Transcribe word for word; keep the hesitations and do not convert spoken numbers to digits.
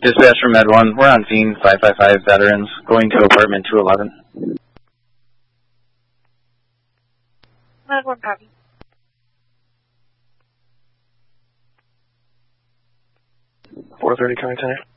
Dispatch from Med one, we're on scene, five five five veterans, going to apartment two eleven. Med one, copy. four thirty coming tonight.